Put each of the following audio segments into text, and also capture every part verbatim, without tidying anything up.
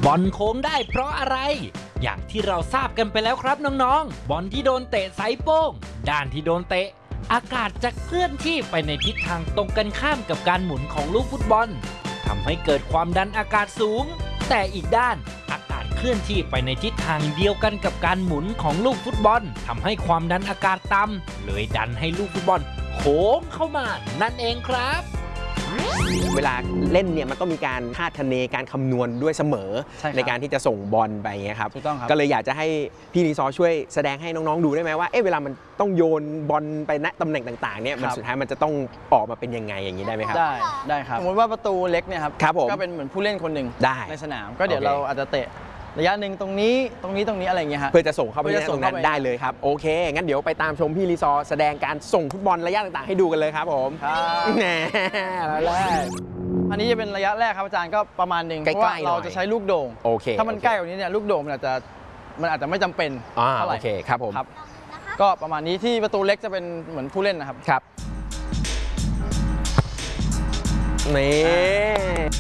บอลโค้งได้เพราะอะไรอย่างที่เราทราบกันไปแล้วครับน้องๆบอลที่โดนเตะไซโป้งด้านที่โดนเตะอากาศจะเคลื่อนที่ไปในทิศทางตรงกันข้ามกับการหมุนของลูกฟุตบอลทำให้เกิดความดันอากาศสูงแต่อีกด้านอากาศเคลื่อนที่ไปในทิศทางเดียวกันกับการหมุนของลูกฟุตบอลทำให้ความดันอากาศต่ำเลยดันให้ลูกฟุตบอลโค้งเข้ามานั่นเองครับเวลาเล่นเนี่ยมันต้องมีการคาดคะเนการคำนวณด้วยเสมอ ใ, ในการที่จะส่งบอลไปเงี้ยครับถูกต้องครับก็เลยอยากจะให้พี่รีซอช่วยแสดงให้น้องๆดูได้ไหมว่าเอ๊ะเวลามันต้องโยนบอลไปณตำแหน่งต่างๆเนี่ยมันสุดท้ายมันจะต้องออกมาเป็นยังไงอย่างนี้ได้ไหมครับได้ได้ครับสมมติว่าประตูเล็กเนี่ยครับก็เป็นเหมือนผู้เล่นคนหนึ่งในสนามก็เดี๋ยวเราอาจจะเตะระยะหนึ่งตรงนี้ตรงนี้ตรงนี้อะไรเงี้ยฮะเพื่อจะส่งเข้าไปในตรงนั้นได้เลยครับโอเคงั้นเดี๋ยวไปตามชมพี่รีซอแสดงการส่งฟุตบอลระยะต่างๆให้ดูกันเลยครับผมครับแหมแล้วแรกอันนี้จะเป็นระยะแรกครับอาจารย์ก็ประมาณหนึ่งเพราะว่าเราจะใช้ลูกโด่งโอเคถ้ามันใกล้กว่านี้เนี่ยลูกโด่งมันอาจจะมันอาจจะไม่จำเป็นเท่าไหร่โอเคครับผมครับก็ประมาณนี้ที่ประตูเล็กจะเป็นเหมือนผู้เล่นนะครับครับนี่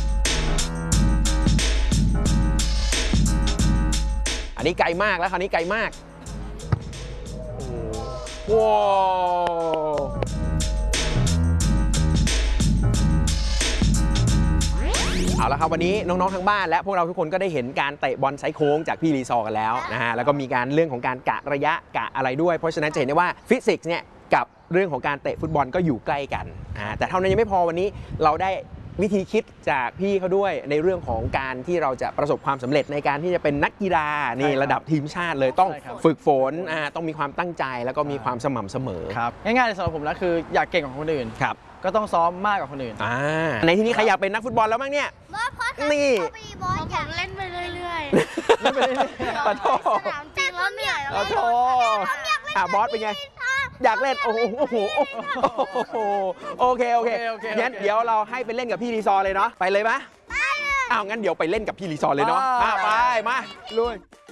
อันนี้ไกลมากแล้วคราวนี้ไกลมากว้าวเอาละครับวันนี้น้องๆทั้งบ้านและพวกเราทุกคนก็ได้เห็นการเตะบอลไซโค้งจากพี่รีซอกันแล้วนะฮะแล้วก็มีการเรื่องของการกะระยะกะอะไรด้วยเพราะฉะนั้นจะเห็นได้ว่าฟิสิกส์เนี่ยกับเรื่องของการเตะฟุตบอลก็อยู่ใกล้กันนะแต่เท่านั้นยังไม่พอวันนี้เราได้วิธีคิดจากพี่เขาด้วยในเรื่องของการที่เราจะประสบความสำเร็จในการที่จะเป็นนักกีฬานี่ระดับทีมชาติเลยต้องฝึกฝนต้องมีความตั้งใจแล้วก็มีความสม่ำเสมอครับง่ายๆสำหรับผมแล้วคืออยากเก่งกว่าคนอื่นครับก็ต้องซ้อมมากกว่าคนอื่นอ่าในที่นี้ใครอยากเป็นนักฟุตบอลแล้วบ้างเนี่ยนี่บอลอยากเล่นไปเรื่อยๆเล่นไปเรื่อยๆปะโถสนามจริงแล้วเหนื่อยปะโถอ่ะบอสเป็นไงอยากเล่นโอ้โหโอ้โหโอเคโอเคงั้นเดี๋ยวเราให้ไปเล่นกับพี่รีซอเลยเนาะไปเลยไหมอ้าวงั้นเดี๋ยวไปเล่นกับพี่รีซอเลยเนาะไปมาลุย